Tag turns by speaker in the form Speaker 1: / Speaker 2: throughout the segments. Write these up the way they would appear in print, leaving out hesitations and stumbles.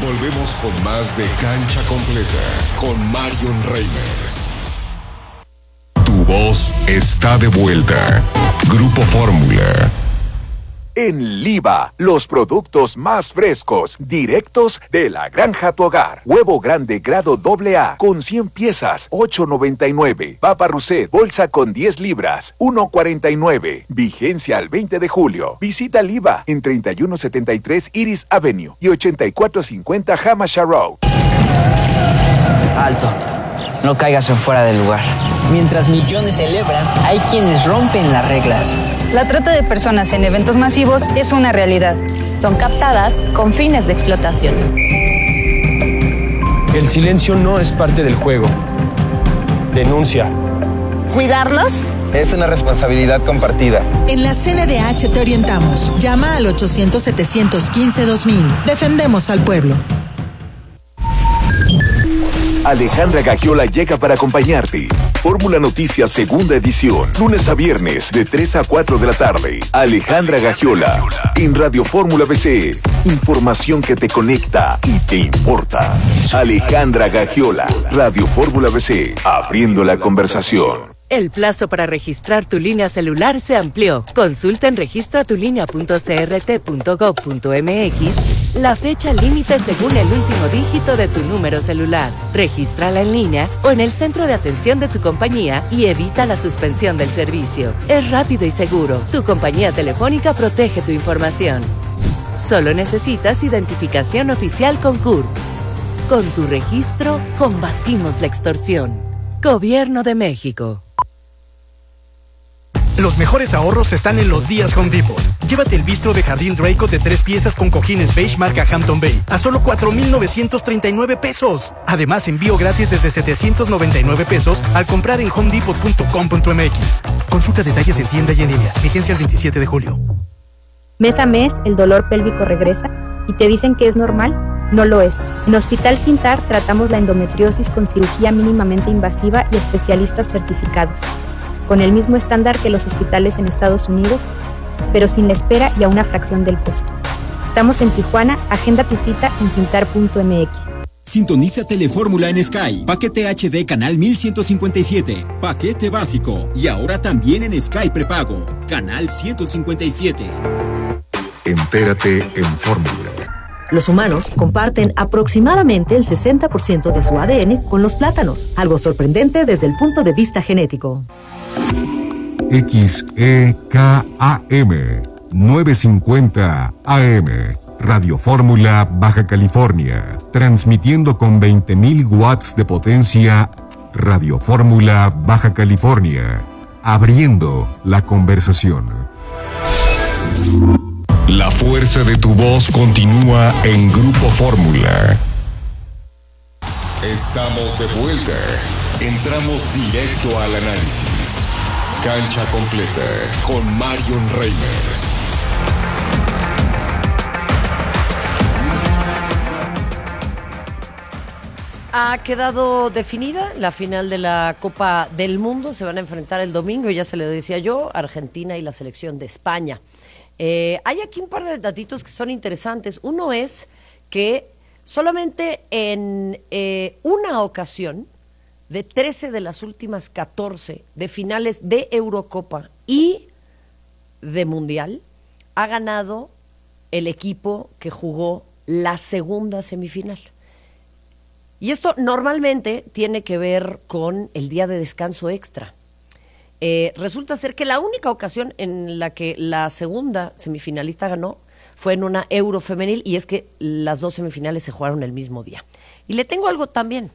Speaker 1: Volvemos con más de Cancha Completa con Marion Reimers. Tu voz está de vuelta. Grupo Fórmula.
Speaker 2: En Liva, los productos más frescos, directos de la granja a tu hogar. Huevo grande grado AA con 100 piezas, $8.99. Papa Rousset, bolsa con 10 libras, $1.49. Vigencia al 20 de julio. Visita Liva en 3173 Iris Avenue y 8450 Hamasha Road.
Speaker 3: Alto. No caigas en fuera del lugar. Mientras millones celebran, hay quienes rompen las reglas.
Speaker 4: La trata de personas en eventos masivos es una realidad.
Speaker 5: Son captadas con fines de explotación.
Speaker 6: El silencio no es parte del juego. Denuncia.
Speaker 5: ¿Cuidarlos?
Speaker 3: Es una responsabilidad compartida.
Speaker 7: En la CNDH te orientamos. Llama al 800-715-2000. Defendemos al pueblo.
Speaker 2: Alejandra Gagiola llega para acompañarte. Fórmula Noticias segunda edición, lunes a viernes de 3 a 4 de la tarde. Alejandra Gagiola en Radio Fórmula BC. Información que te conecta y te importa. Alejandra Gagiola, Radio Fórmula BC, abriendo la conversación.
Speaker 8: El plazo para registrar tu línea celular se amplió. Consulta en registratulinea.crt.gov.mx la fecha límite según el último dígito de tu número celular. Regístrala en línea o en el centro de atención de tu compañía y evita la suspensión del servicio. Es rápido y seguro. Tu compañía telefónica protege tu información. Solo necesitas identificación oficial con CURP. Con tu registro, combatimos la extorsión. Gobierno de México.
Speaker 9: Los mejores ahorros están en los días Home Depot. Llévate el bistro de jardín Draco de 3 piezas con cojines beige marca Hampton Bay a solo $4,939. Además, envío gratis desde $799 al comprar en homedepot.com.mx. Consulta detalles en tienda y en línea. Vigencia el 27 de julio.
Speaker 10: Mes a mes, el dolor pélvico regresa y te dicen que es normal. No lo es. En Hospital Sintar tratamos la endometriosis con cirugía mínimamente invasiva y especialistas certificados, con el mismo estándar que los hospitales en Estados Unidos, pero sin la espera y a una fracción del costo. Estamos en Tijuana, agenda tu cita en sintar.mx.
Speaker 11: Sintoniza Telefórmula en Sky, paquete HD canal 1157, paquete básico y ahora también en Sky prepago, canal 157.
Speaker 1: Entérate en Fórmula.
Speaker 12: Los humanos comparten aproximadamente el 60% de su ADN con los plátanos, algo sorprendente desde el punto de vista genético.
Speaker 1: XEKAM 950 AM Radio Fórmula Baja California, transmitiendo con 20.000 watts de potencia. Radio Fórmula Baja California, abriendo la conversación. La fuerza de tu voz continúa en Grupo Fórmula. Estamos de vuelta. Entramos directo al análisis. Cancha completa con Marion Reimers.
Speaker 13: Ha quedado definida la final de la Copa del Mundo. Se van a enfrentar el domingo, ya se lo decía yo, Argentina y la selección de España. Hay aquí un par de datitos que son interesantes. Uno es que solamente en una ocasión de 13 de las últimas 14 de finales de Eurocopa y de Mundial ha ganado el equipo que jugó la segunda semifinal. Y esto normalmente tiene que ver con el día de descanso extra. Resulta ser que la única ocasión en la que la segunda semifinalista ganó fue en una Euro femenil, y es que las dos semifinales se jugaron el mismo día. Y le tengo algo también.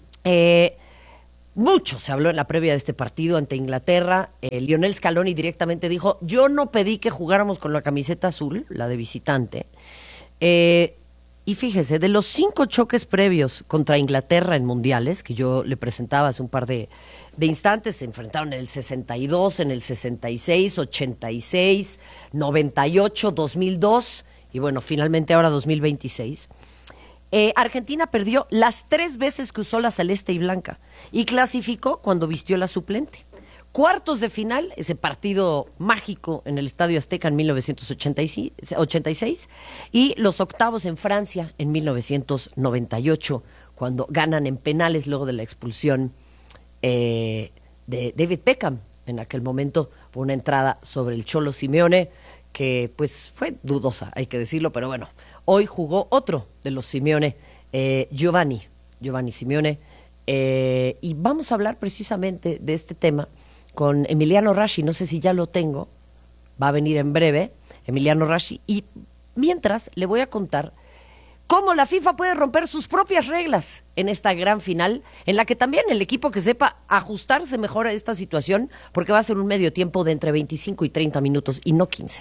Speaker 13: Mucho se habló en la previa de este partido ante Inglaterra. Lionel Scaloni directamente dijo: yo no pedí que jugáramos con la camiseta azul, la de visitante. Y fíjese, de los 5 choques previos contra Inglaterra en mundiales, que yo le presentaba hace un par de instantes, se enfrentaron en el 62, en el 66, 86, 98, 2002 y bueno, finalmente ahora 2026. Argentina perdió las 3 veces que usó la celeste y blanca y clasificó cuando vistió la suplente. cuartos de final, ese partido mágico en el Estadio Azteca en 1986, y los octavos en Francia en 1998, cuando ganan en penales luego de la expulsión de David Beckham, en aquel momento, por una entrada sobre el Cholo Simeone, que pues fue dudosa, hay que decirlo, pero bueno, hoy jugó otro de los Simeone, Giovanni Simeone, y vamos a hablar precisamente de este tema con Emiliano Rashi. No sé si ya lo tengo, va a venir en breve Emiliano Rashi, y mientras le voy a contar cómo la FIFA puede romper sus propias reglas en esta gran final, en la que también el equipo que sepa ajustarse mejor a esta situación, porque va a ser un medio tiempo de entre 25 y 30 minutos y no 15.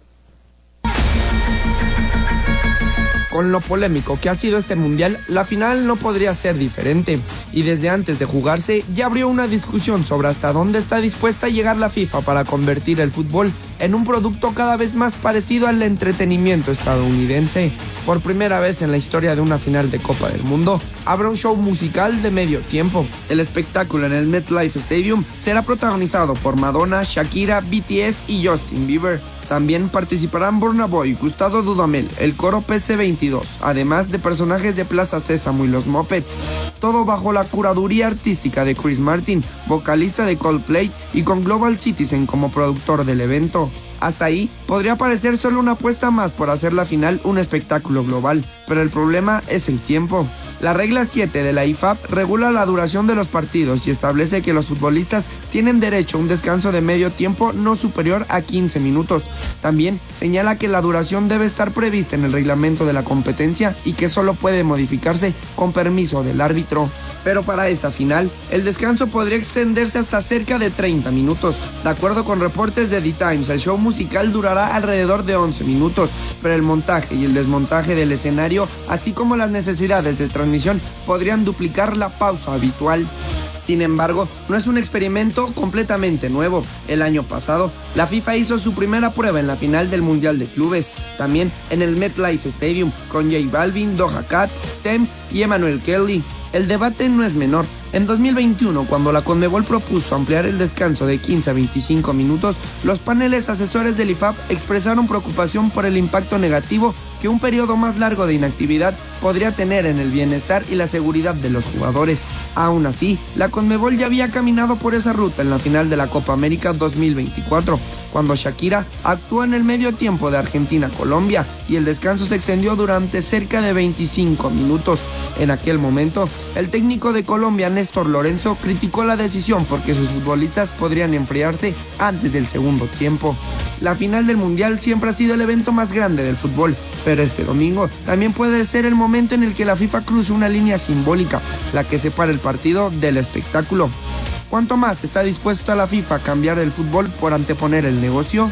Speaker 14: Con lo polémico que ha sido este mundial, la final no podría ser diferente. Y desde antes de jugarse, ya abrió una discusión sobre hasta dónde está dispuesta a llegar la FIFA para convertir el fútbol en un producto cada vez más parecido al entretenimiento estadounidense. Por primera vez en la historia de una final de Copa del Mundo, habrá un show musical de medio tiempo. El espectáculo en el MetLife Stadium será protagonizado por Madonna, Shakira, BTS y Justin Bieber. También participarán Burna Boy, Gustavo Dudamel, el coro PC22, además de personajes de Plaza Sésamo y los Muppets. Todo bajo la curaduría artística de Chris Martin, vocalista de Coldplay, y con Global Citizen como productor del evento. Hasta ahí podría parecer solo una apuesta más por hacer la final un espectáculo global, pero el problema es el tiempo. La regla 7 de la IFAB regula la duración de los partidos y establece que los futbolistas tienen derecho a un descanso de medio tiempo no superior a 15 minutos. También señala que la duración debe estar prevista en el reglamento de la competencia y que solo puede modificarse con permiso del árbitro. Pero para esta final, el descanso podría extenderse hasta cerca de 30 minutos. De acuerdo con reportes de The Times, el show musical durará alrededor de 11 minutos, pero el montaje y el desmontaje del escenario, así como las necesidades de transmisión, podrían duplicar la pausa habitual. Sin embargo, no es un experimento completamente nuevo. El año pasado, la FIFA hizo su primera prueba en la final del Mundial de Clubes, también en el MetLife Stadium, con J Balvin, Doja Cat, Tems y Emmanuel Kelly. El debate no es menor. En 2021, cuando la CONMEBOL propuso ampliar el descanso de 15 a 25 minutos, los paneles asesores del IFAB expresaron preocupación por el impacto negativo que un periodo más largo de inactividad podría tener en el bienestar y la seguridad de los jugadores. Aún así, la CONMEBOL ya había caminado por esa ruta en la final de la Copa América 2024, cuando Shakira actuó en el medio tiempo de Argentina-Colombia y el descanso se extendió durante cerca de 25 minutos. En aquel momento, el técnico de Colombia, Néstor Lorenzo, criticó la decisión porque sus futbolistas podrían enfriarse antes del segundo tiempo. La final del Mundial siempre ha sido el evento más grande del fútbol, pero este domingo también puede ser el momento en el que la FIFA cruce una línea simbólica, la que separa el partido del espectáculo. ¿Cuánto más está dispuesta la FIFA a cambiar el fútbol por anteponer el negocio?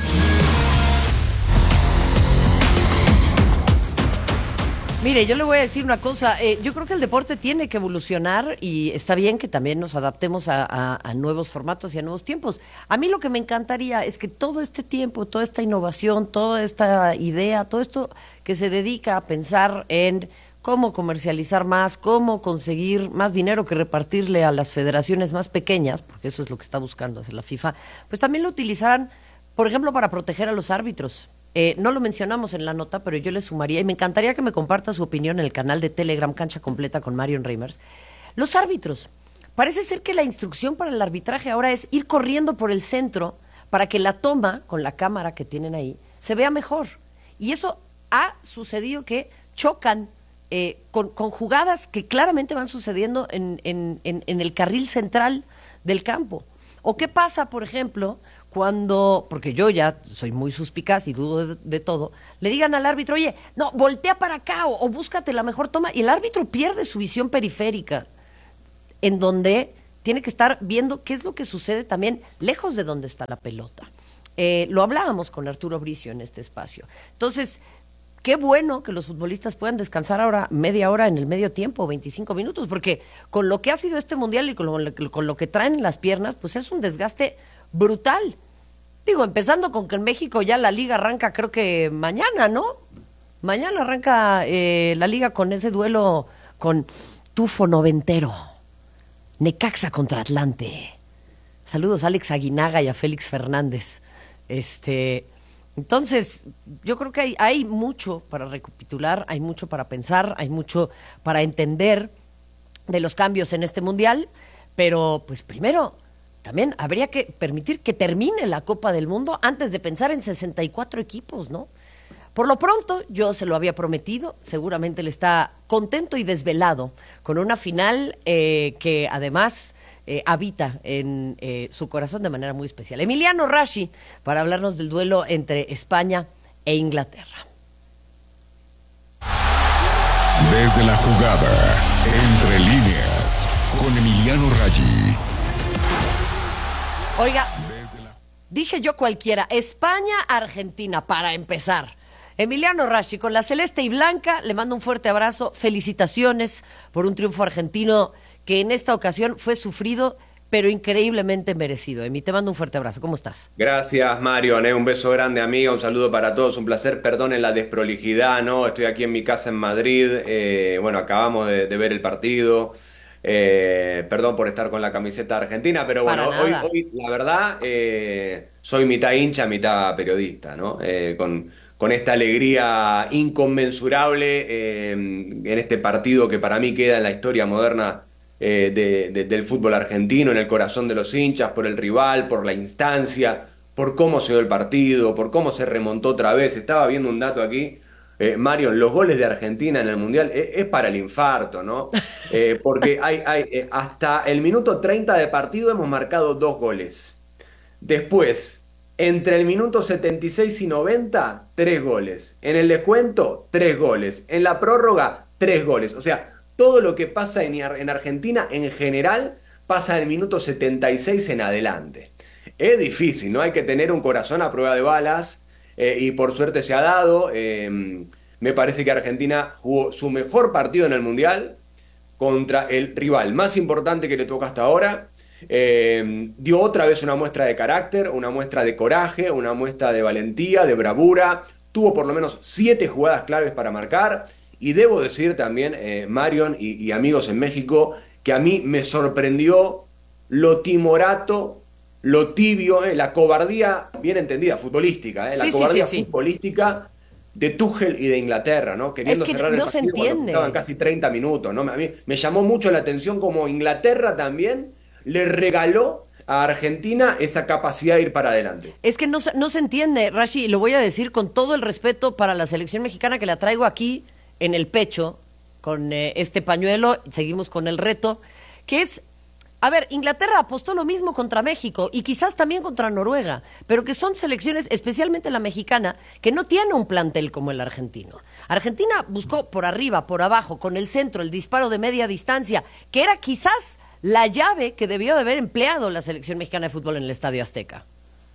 Speaker 13: Mire, yo le voy a decir una cosa, yo creo que el deporte tiene que evolucionar y está bien que también nos adaptemos a nuevos formatos y a nuevos tiempos. A mí lo que me encantaría es que todo este tiempo, toda esta innovación, toda esta idea, todo esto que se dedica a pensar en cómo comercializar más, cómo conseguir más dinero que repartirle a las federaciones más pequeñas, porque eso es lo que está buscando hacer la FIFA, pues también lo utilizaran, por ejemplo, para proteger a los árbitros. No lo mencionamos en la nota, pero yo le sumaría, y me encantaría que me comparta su opinión en el canal de Telegram Cancha Completa con Marion Reimers. Los árbitros. Parece ser que la instrucción para el arbitraje ahora es ir corriendo por el centro para que la toma, con la cámara que tienen ahí, se vea mejor. Y eso ha sucedido que chocan con jugadas que claramente van sucediendo en el carril central del campo. ¿O qué pasa, por ejemplo, cuando, porque yo ya soy muy suspicaz y dudo de todo, le digan al árbitro, oye, no, voltea para acá o búscate la mejor toma, y el árbitro pierde su visión periférica, en donde tiene que estar viendo qué es lo que sucede también lejos de donde está la pelota. Lo hablábamos con Arturo Bricio en este espacio. Entonces, qué bueno que los futbolistas puedan descansar ahora media hora en el medio tiempo, 25 minutos, porque con lo que ha sido este mundial y con lo que traen en las piernas, pues es un desgaste brutal. Digo, empezando con que en México ya la liga arranca, creo que mañana, ¿no? Mañana arranca la liga con ese duelo con tufo noventero. Necaxa contra Atlante. Saludos a Alex Aguinaga y a Félix Fernández. Entonces, yo creo que hay mucho para recapitular, hay mucho para pensar, hay mucho para entender de los cambios en este Mundial, pero pues primero también habría que permitir que termine la Copa del Mundo antes de pensar en 64 equipos, ¿no? Por lo pronto, yo se lo había prometido, seguramente él está contento y desvelado con una final que además habita en su corazón de manera muy especial. Emiliano Rashi, para hablarnos del duelo entre España e Inglaterra.
Speaker 1: Desde la jugada, entre líneas, con Emiliano Rashi.
Speaker 13: Oiga, dije yo cualquiera, España-Argentina para empezar. Emiliano Rashi, con la celeste y blanca, le mando un fuerte abrazo, felicitaciones por un triunfo argentino que en esta ocasión fue sufrido, pero increíblemente merecido. Emi, te mando un fuerte abrazo, ¿cómo estás?
Speaker 15: Gracias, Marion, un beso grande, amiga, un saludo para todos, un placer, perdonen la desprolijidad, ¿no? Estoy aquí en mi casa en Madrid, bueno, acabamos de ver el partido, perdón por estar con la camiseta argentina, pero bueno, hoy la verdad, soy mitad hincha, mitad periodista, ¿no? Con esta alegría inconmensurable en este partido que para mí queda en la historia moderna del fútbol argentino, en el corazón de los hinchas, por el rival, por la instancia, por cómo se dio el partido, por cómo se remontó otra vez. Estaba viendo un dato aquí, Marion, los goles de Argentina en el Mundial es para el infarto, ¿no? Porque hay hasta el minuto 30 de partido hemos marcado 2 goles. Después, entre el minuto 76 y 90, 3 goles. En el descuento, 3 goles. En la prórroga, 3 goles. O sea, todo lo que pasa en Argentina en general pasa del minuto 76 en adelante. Es difícil, ¿no? Hay que tener un corazón a prueba de balas y por suerte se ha dado. Me parece que Argentina jugó su mejor partido en el Mundial contra el rival más importante que le toca hasta ahora. Dio otra vez una muestra de carácter, una muestra de coraje, una muestra de valentía, de bravura. Tuvo por lo menos 7 jugadas claves para marcar. Y debo decir también, Marion y amigos en México, que a mí me sorprendió lo timorato, lo tibio, la cobardía, bien entendida, futbolística, la cobardía futbolística de Tuchel y de Inglaterra, ¿no? Queriendo cerrar el partido cuando estaban casi 30 minutos, ¿no? A mí me llamó mucho la atención como Inglaterra también le regaló a Argentina esa capacidad de ir para adelante.
Speaker 13: Es que no se entiende, Rashi, y lo voy a decir con todo el respeto para la selección mexicana que la traigo aquí en el pecho, con este pañuelo, seguimos con el reto, que es, a ver, Inglaterra apostó lo mismo contra México y quizás también contra Noruega, pero que son selecciones, especialmente la mexicana, que no tiene un plantel como el argentino. Argentina buscó por arriba, por abajo, con el centro, el disparo de media distancia, que era quizás la llave que debió de haber empleado la selección mexicana de fútbol en el Estadio Azteca.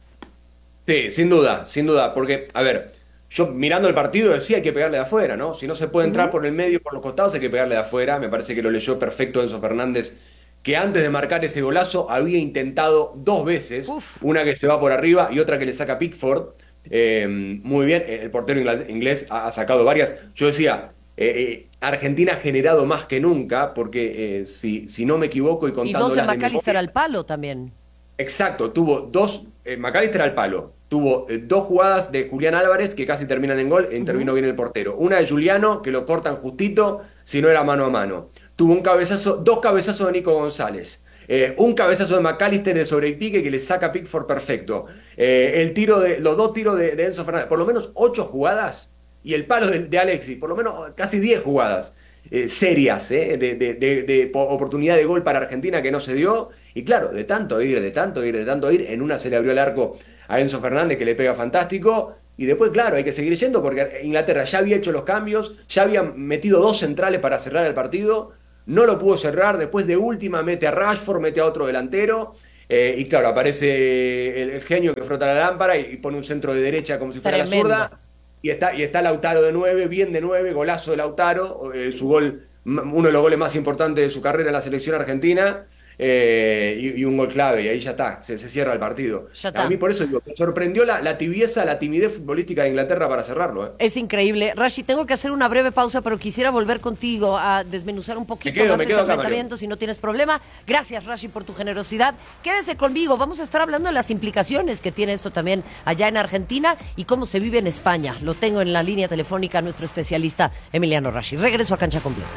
Speaker 15: Sí, sin duda, porque, a ver, yo mirando el partido decía hay que pegarle de afuera, ¿no? Si no se puede entrar por el medio, por los costados, hay que pegarle de afuera. Me parece que lo leyó perfecto Enzo Fernández, que antes de marcar ese golazo había intentado 2 veces, una que se va por arriba y otra que le saca Pickford. Muy bien, el portero inglés ha sacado varias. Yo decía, Argentina ha generado más que nunca, porque si no me equivoco y contando...
Speaker 13: Y 2 de McAllister al palo también.
Speaker 15: Exacto, tuvo 2, McAllister al palo. Tuvo 2 jugadas de Julián Álvarez que casi terminan en gol e intervino bien el portero. Una de Giuliano que lo cortan justito, si no era mano a mano. Tuvo 2 cabezazos de Nico González. Un cabezazo de McAllister de sobre el pique que le saca Pickford perfecto. Los 2 tiros de Enzo Fernández. Por lo menos 8 jugadas. Y el palo de Alexis. Por lo menos casi 10 jugadas serias de oportunidad de gol para Argentina que no se dio. Y claro, de tanto ir, en una se le abrió el arco a Enzo Fernández que le pega fantástico, y después claro, hay que seguir yendo porque Inglaterra ya había hecho los cambios, ya había metido 2 centrales para cerrar el partido, no lo pudo cerrar, después de última mete a Rashford, mete a otro delantero, y claro, aparece el genio que frota la lámpara y pone un centro de derecha como si fuera la zurda, y está Lautaro de 9, bien de 9, golazo de Lautaro, su gol, uno de los goles más importantes de su carrera en la selección argentina. y un gol clave, y ahí ya está, se cierra el partido. A mí por eso digo, me sorprendió la tibieza, la timidez futbolística de Inglaterra para cerrarlo.
Speaker 13: Es increíble. Rashi, tengo que hacer una breve pausa, pero quisiera volver contigo a desmenuzar un poquito más este enfrentamiento, si no tienes problema. Gracias, Rashi, por tu generosidad. Quédese conmigo, vamos a estar hablando de las implicaciones que tiene esto también allá en Argentina y cómo se vive en España. Lo tengo en la línea telefónica a nuestro especialista Emiliano Rashi. Regreso a Cancha Completa.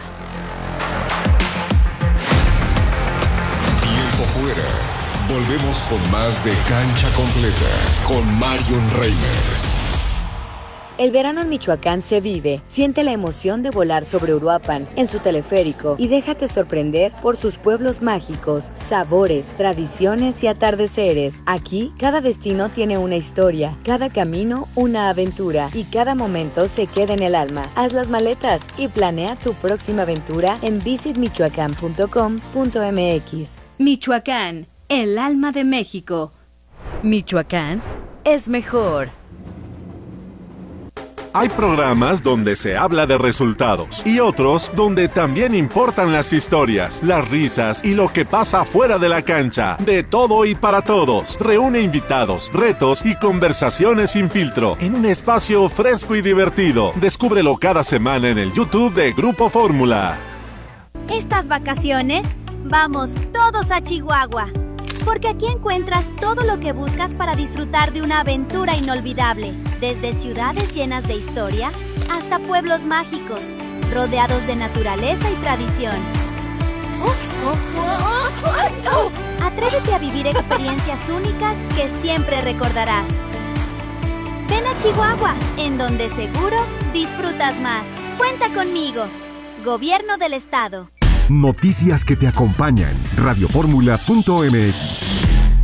Speaker 1: Fuera. Volvemos con más de Cancha Completa con Marion Reimers.
Speaker 16: El verano en Michoacán se vive. Siente la emoción de volar sobre Uruapan en su teleférico y déjate sorprender por sus pueblos mágicos, sabores, tradiciones y atardeceres. Aquí, cada destino tiene una historia, cada camino una aventura y cada momento se queda en el alma. Haz las maletas y planea tu próxima aventura en visitmichoacán.com.mx. Michoacán, el alma de México. Michoacán es mejor.
Speaker 17: Hay programas donde se habla de resultados y otros donde también importan las historias, las risas y lo que pasa fuera de la cancha. De todo y para todos. Reúne invitados, retos y conversaciones sin filtro en un espacio fresco y divertido. Descúbrelo cada semana en el YouTube de Grupo Fórmula.
Speaker 18: Estas vacaciones, vamos todos a Chihuahua, porque aquí encuentras todo lo que buscas para disfrutar de una aventura inolvidable, desde ciudades llenas de historia hasta pueblos mágicos, rodeados de naturaleza y tradición. Atrévete a vivir experiencias únicas que siempre recordarás. Ven a Chihuahua, en donde seguro disfrutas más. Cuenta conmigo. Gobierno del Estado.
Speaker 1: Noticias que te acompañan. Radioformula.mx.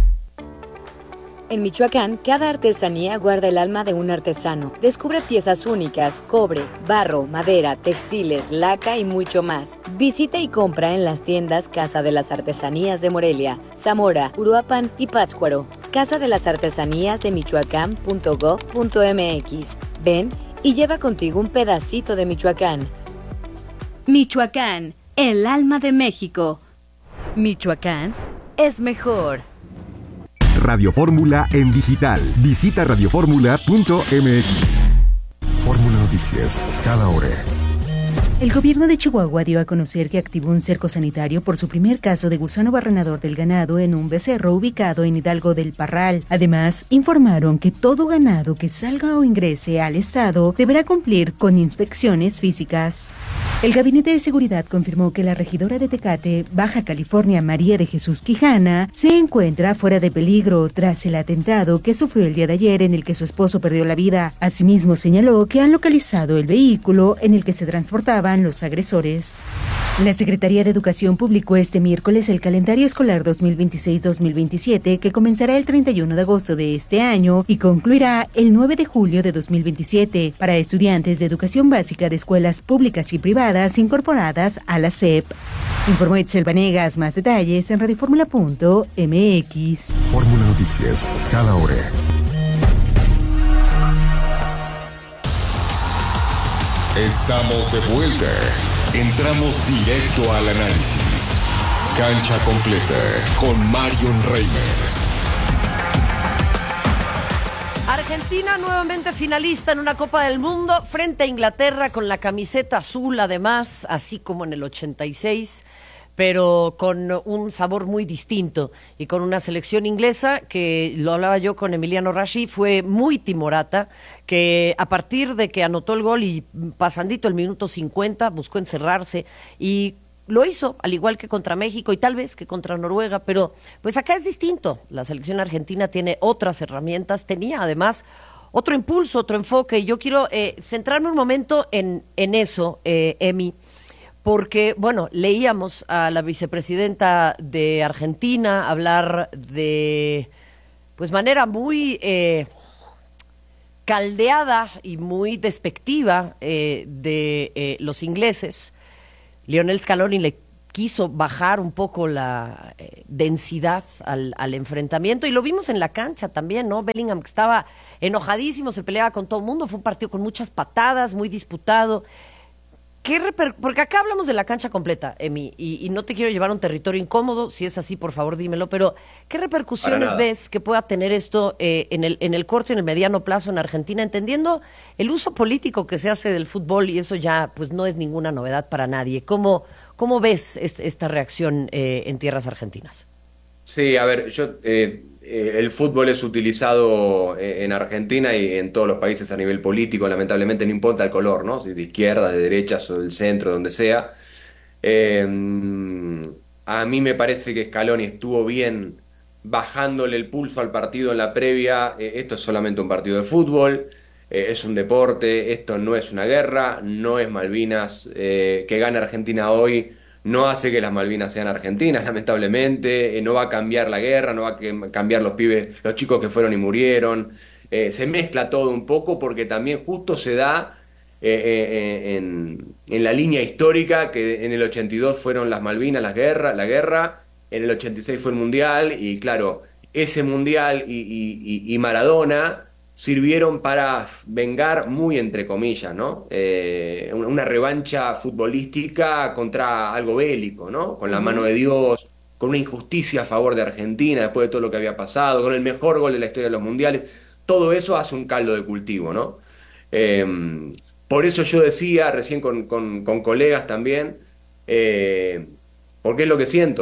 Speaker 16: En Michoacán, cada artesanía guarda el alma de un artesano. Descubre piezas únicas, cobre, barro, madera, textiles, laca y mucho más. Visita y compra en las tiendas Casa de las Artesanías de Morelia, Zamora, Uruapan y Pátzcuaro. Casa de las Artesanías de Michoacán.gov.mx. Ven y lleva contigo un pedacito de Michoacán. Michoacán, el alma de México. Michoacán es mejor.
Speaker 1: Radio Fórmula en digital. Visita radioformula.mx. Fórmula Noticias, cada hora.
Speaker 19: El gobierno de Chihuahua dio a conocer que activó un cerco sanitario por su primer caso de gusano barrenador del ganado en un becerro ubicado en Hidalgo del Parral. Además, informaron que todo ganado que salga o ingrese al estado deberá cumplir con inspecciones físicas. El Gabinete de Seguridad confirmó que la regidora de Tecate, Baja California, María de Jesús Quijana, se encuentra fuera de peligro tras el atentado que sufrió el día de ayer en el que su esposo perdió la vida. Asimismo, señaló que han localizado el vehículo en el que se transportaban los agresores. La Secretaría de Educación publicó este miércoles el calendario escolar 2026-2027 que comenzará el 31 de agosto de este año y concluirá el 9 de julio de 2027 para estudiantes de educación básica de escuelas públicas y privadas incorporadas a la SEP. Informó Itzel Vanegas. Más detalles en radioformula.mx.
Speaker 1: Fórmula Noticias, cada hora. Estamos de vuelta. Entramos directo al análisis. Cancha completa con Marion Reimers.
Speaker 13: Argentina nuevamente finalista en una Copa del Mundo frente a Inglaterra con la camiseta azul además, así como en el 86, pero con un sabor muy distinto y con una selección inglesa que, lo hablaba yo con Emiliano Rashi, fue muy timorata, que a partir de que anotó el gol y pasandito el minuto 50 buscó encerrarse y lo hizo, al igual que contra México y tal vez que contra Noruega, pero pues acá es distinto. La selección argentina tiene otras herramientas, tenía además otro impulso, otro enfoque, y yo quiero centrarme un momento en eso, Emi, porque, bueno, leíamos a la vicepresidenta de Argentina hablar de, pues, manera muy caldeada y muy despectiva de los ingleses. Lionel Scaloni le quiso bajar un poco la densidad al enfrentamiento y lo vimos en la cancha también, ¿no? Bellingham, que estaba enojadísimo, se peleaba con todo el mundo, fue un partido con muchas patadas, muy disputado. Porque acá hablamos de la cancha completa, Emi, y no te quiero llevar a un territorio incómodo, si es así, por favor, dímelo, pero ¿qué repercusiones ves que pueda tener esto en el corto y en el mediano plazo en Argentina, entendiendo el uso político que se hace del fútbol, y eso ya pues no es ninguna novedad para nadie? ¿Cómo ves esta reacción en tierras argentinas?
Speaker 15: Sí, a ver, el fútbol es utilizado en Argentina y en todos los países a nivel político, lamentablemente no importa el color, ¿no? Si de izquierda, de derechas o del centro, donde sea. A mí me parece que Scaloni estuvo bien bajándole el pulso al partido en la previa. Esto es solamente un partido de fútbol, es un deporte, esto no es una guerra, no es Malvinas. Que gane Argentina hoy no hace que las Malvinas sean argentinas, lamentablemente. No va a cambiar la guerra, no va a cambiar los chicos que fueron y murieron. Se mezcla todo un poco porque también justo se da en la línea histórica que en el 82 fueron las Malvinas, la guerra, en el 86 fue el Mundial, y claro, ese Mundial y Maradona sirvieron para vengar, muy entre comillas, ¿no? Una revancha futbolística contra algo bélico, ¿no? Con la mano de Dios, con una injusticia a favor de Argentina después de todo lo que había pasado, con el mejor gol de la historia de los mundiales. Todo eso hace un caldo de cultivo, ¿no? Por eso yo decía recién con colegas también, porque es lo que siento,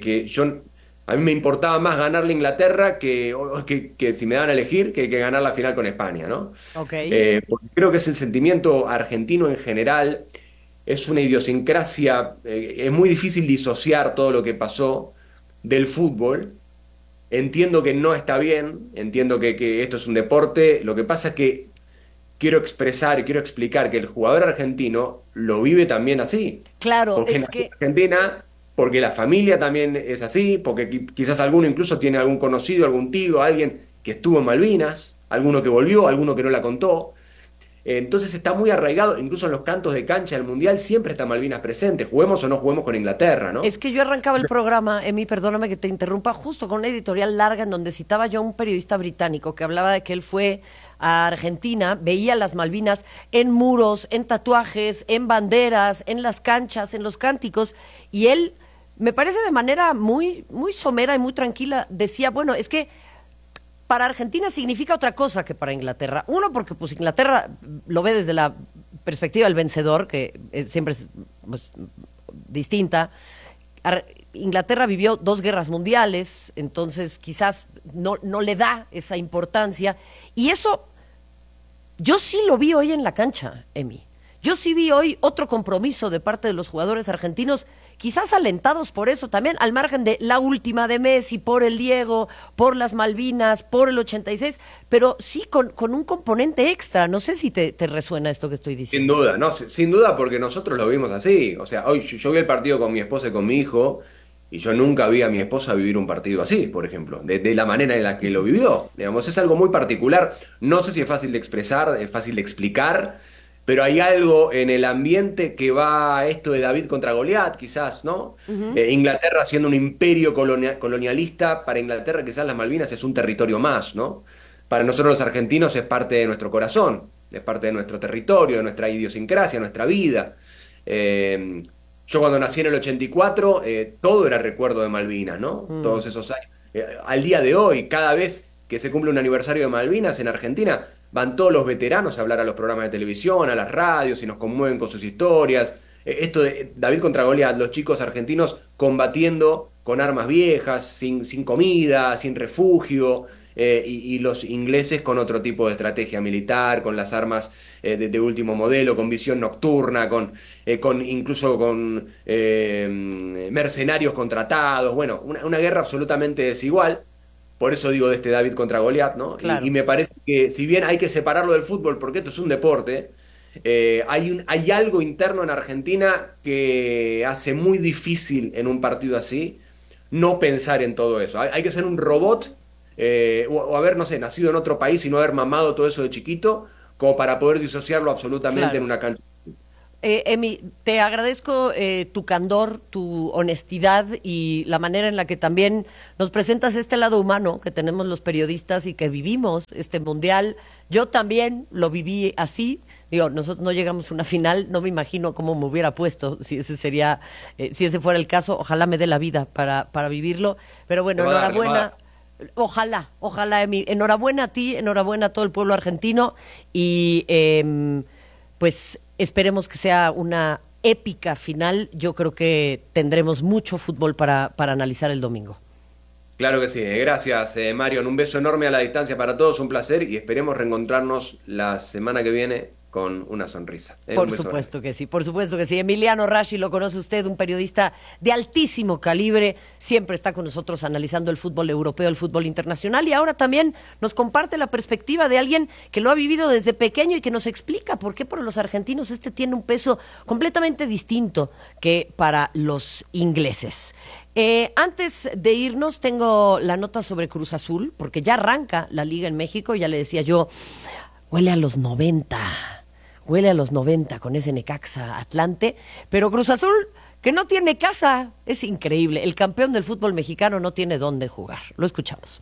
Speaker 15: a mí me importaba más ganarle a Inglaterra que si me daban a elegir, que ganar la final con España, ¿no?
Speaker 13: Okay.
Speaker 15: Porque creo que es el sentimiento argentino en general, es una idiosincrasia, es muy difícil disociar todo lo que pasó del fútbol. Entiendo que no está bien, entiendo que esto es un deporte, lo que pasa es que quiero expresar y quiero explicar que el jugador argentino lo vive también así.
Speaker 13: Claro,
Speaker 15: porque
Speaker 13: es que...
Speaker 15: Argentina, porque la familia también es así, porque quizás alguno incluso tiene algún conocido, algún tío, alguien que estuvo en Malvinas, alguno que volvió, alguno que no la contó. Entonces está muy arraigado, incluso en los cantos de cancha del Mundial siempre está Malvinas presente, juguemos o no juguemos con Inglaterra, ¿no?
Speaker 13: Es que yo arrancaba el programa, Emi, perdóname que te interrumpa, justo con una editorial larga en donde citaba yo a un periodista británico que hablaba de que él fue a Argentina, veía las Malvinas en muros, en tatuajes, en banderas, en las canchas, en los cánticos, y él, me parece de manera muy, muy somera y muy tranquila, decía, bueno, es que para Argentina significa otra cosa que para Inglaterra. Uno, porque pues Inglaterra lo ve desde la perspectiva del vencedor, que siempre es pues, distinta. Inglaterra vivió 2 guerras mundiales, entonces quizás no le da esa importancia. Y eso, yo sí lo vi hoy en la cancha, Emi. Yo sí vi hoy otro compromiso de parte de los jugadores argentinos, quizás alentados por eso también, al margen de la última de Messi, por el Diego, por las Malvinas, por el 86, pero sí con un componente extra. No sé si te resuena esto que estoy diciendo.
Speaker 15: Sin duda, no, sin duda, porque nosotros lo vimos así. O sea, hoy yo vi el partido con mi esposa y con mi hijo, y yo nunca vi a mi esposa vivir un partido así, por ejemplo, de la manera en la que lo vivió. Digamos, es algo muy particular. No sé si es fácil de expresar, es fácil de explicar, pero hay algo en el ambiente que va a esto de David contra Goliat, quizás, ¿no? Inglaterra siendo un imperio colonialista, para Inglaterra quizás las Malvinas es un territorio más, ¿no? Para nosotros los argentinos es parte de nuestro corazón, es parte de nuestro territorio, de nuestra idiosincrasia, nuestra vida. Yo cuando nací en el 84, todo era recuerdo de Malvinas, ¿no? Todos esos años. Al día de hoy, cada vez que se cumple un aniversario de Malvinas en Argentina, van todos los veteranos a hablar a los programas de televisión, a las radios, y nos conmueven con sus historias. Esto de David contra Goliat, los chicos argentinos combatiendo con armas viejas, sin comida, sin refugio, y los ingleses con otro tipo de estrategia militar, con las armas de último modelo, con visión nocturna, incluso con mercenarios contratados. Bueno, una guerra absolutamente desigual. Por eso digo de este David contra Goliat, ¿no?
Speaker 13: Claro.
Speaker 15: Y me parece que si bien hay que separarlo del fútbol porque esto es un deporte, hay algo interno en Argentina que hace muy difícil en un partido así no pensar en todo eso. Hay que ser un robot o haber, no sé, nacido en otro país y no haber mamado todo eso de chiquito como para poder disociarlo absolutamente
Speaker 13: Claro.
Speaker 15: en una cancha.
Speaker 13: Emi, te agradezco tu candor, tu honestidad y la manera en la que también nos presentas este lado humano que tenemos los periodistas y que vivimos este mundial. Yo también lo viví así, Digo, nosotros no llegamos a una final, no me imagino cómo me hubiera puesto si ese fuera el caso. Ojalá me dé la vida para vivirlo. Pero bueno, enhorabuena. Ojalá, Emi. Enhorabuena a ti, enhorabuena a todo el pueblo argentino y pues esperemos que sea una épica final. Yo creo que tendremos mucho fútbol para analizar el domingo.
Speaker 15: Claro que sí, gracias Marion, un beso enorme a la distancia para todos, un placer y esperemos reencontrarnos la semana que viene con una sonrisa.
Speaker 13: Por supuesto que sí, por supuesto que sí. Emiliano Rashi, lo conoce usted, un periodista de altísimo calibre, siempre está con nosotros analizando el fútbol europeo, el fútbol internacional y ahora también nos comparte la perspectiva de alguien que lo ha vivido desde pequeño y que nos explica por qué para los argentinos tiene un peso completamente distinto que para los ingleses. Antes de irnos tengo la nota sobre Cruz Azul, porque ya arranca la Liga en México, ya le decía yo, huele a los 90 con ese Necaxa Atlante, pero Cruz Azul, que no tiene casa, es increíble, el campeón del fútbol mexicano no tiene dónde jugar, lo escuchamos.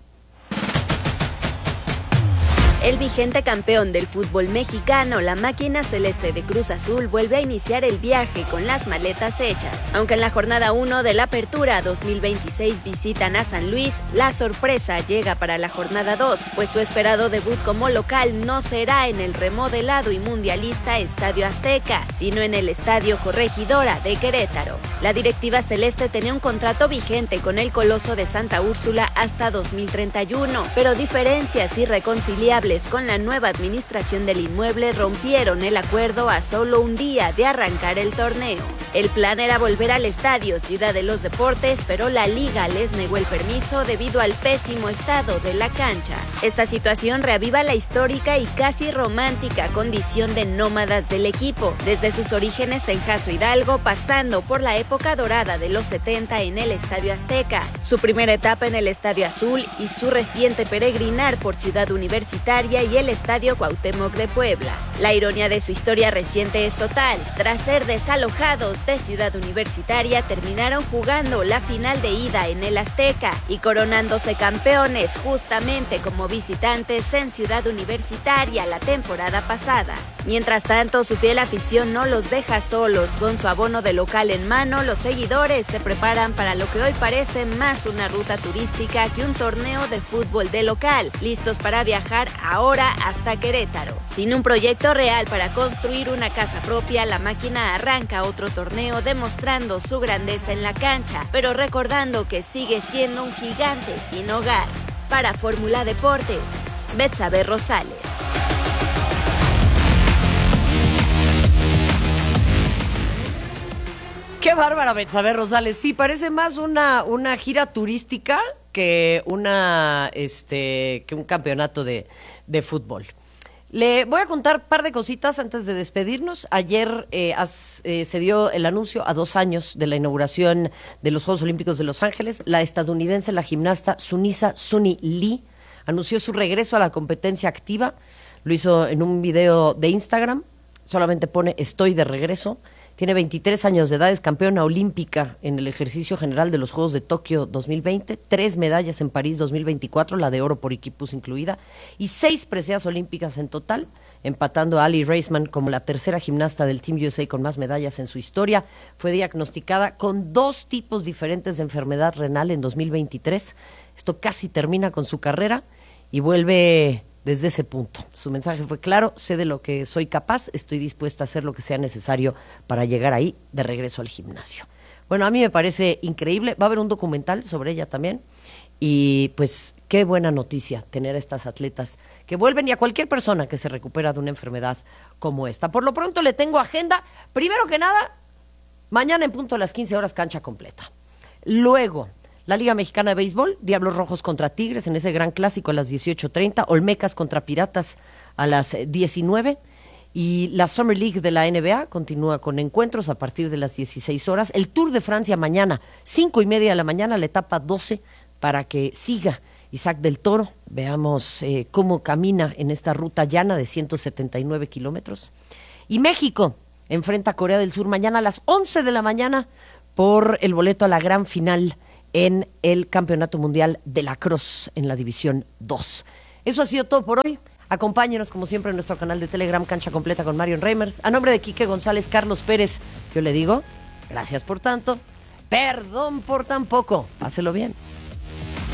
Speaker 16: El vigente campeón del fútbol mexicano, la máquina celeste de Cruz Azul, vuelve a iniciar el viaje con las maletas hechas. Aunque en la jornada 1 de la Apertura 2026 visitan a San Luis, la sorpresa llega para la jornada 2, pues su esperado debut como local no será en el remodelado y mundialista Estadio Azteca, sino en el Estadio Corregidora de Querétaro. La directiva celeste tenía un contrato vigente con el Coloso de Santa Úrsula hasta 2031, pero diferencias irreconciliables con la nueva administración del inmueble rompieron el acuerdo a solo un día de arrancar el torneo. El plan era volver al estadio Ciudad de los Deportes, pero la liga les negó el permiso debido al pésimo estado de la cancha. Esta situación reaviva la histórica y casi romántica condición de nómadas del equipo, desde sus orígenes en Jaso Hidalgo, pasando por la época dorada de los 70 en el Estadio Azteca, su primera etapa en el Estadio Azul y su reciente peregrinar por Ciudad Universitaria y el Estadio Cuauhtémoc de Puebla. La ironía de su historia reciente es total. Tras ser desalojados de Ciudad Universitaria, terminaron jugando la final de ida en el Azteca y coronándose campeones justamente como visitantes en Ciudad Universitaria la temporada pasada. Mientras tanto, su fiel afición no los deja solos. Con su abono de local en mano, los seguidores se preparan para lo que hoy parece más una ruta turística que un torneo de fútbol de local, listos para viajar ahora hasta Querétaro. Sin un proyecto real para construir una casa propia, la máquina arranca otro torneo demostrando su grandeza en la cancha, pero recordando que sigue siendo un gigante sin hogar. Para Fórmula Deportes, Betsabe Rosales.
Speaker 13: Qué bárbara Betsabe Rosales. Sí, parece más una gira turística que un campeonato de fútbol. Le voy a contar un par de cositas antes de despedirnos. Ayer se dio el anuncio a 2 años de la inauguración de los Juegos Olímpicos de Los Ángeles. La estadounidense, la gimnasta Sunisa Suni Lee, anunció su regreso a la competencia activa. Lo hizo en un video de Instagram. Solamente pone "estoy de regreso". Tiene 23 años de edad, es campeona olímpica en el ejercicio general de los Juegos de Tokio 2020, 3 medallas en París 2024, la de oro por equipos incluida, y 6 preseas olímpicas en total, empatando a Ali Raisman como la tercera gimnasta del Team USA con más medallas en su historia. Fue diagnosticada con 2 tipos diferentes de enfermedad renal en 2023. Esto casi termina con su carrera y vuelve desde ese punto. Su mensaje fue claro: sé de lo que soy capaz, estoy dispuesta a hacer lo que sea necesario para llegar ahí, de regreso al gimnasio. Bueno, a mí me parece increíble. Va a haber un documental sobre ella también. Y pues qué buena noticia tener a estas atletas que vuelven y a cualquier persona que se recupera de una enfermedad como esta. Por lo pronto le tengo agenda. Primero que nada, mañana en punto a las 15 horas, cancha completa. Luego, la Liga Mexicana de Béisbol, Diablos Rojos contra Tigres en ese gran clásico a las 18:30, Olmecas contra Piratas a las 19, y la Summer League de la NBA continúa con encuentros a partir de las 16 horas. El Tour de Francia mañana, 5:30 de la mañana, la etapa 12, para que siga Isaac del Toro. Veamos cómo camina en esta ruta llana de 179 kilómetros. Y México enfrenta a Corea del Sur mañana a las 11 de la mañana por el boleto a la gran final en el Campeonato Mundial de Lacrosse en la División 2. Eso ha sido todo por hoy. Acompáñenos como siempre en nuestro canal de Telegram Cancha Completa con Marion Reimers. A nombre de Quique González, Carlos Pérez, yo le digo, gracias por tanto, perdón por tan poco. Páselo bien.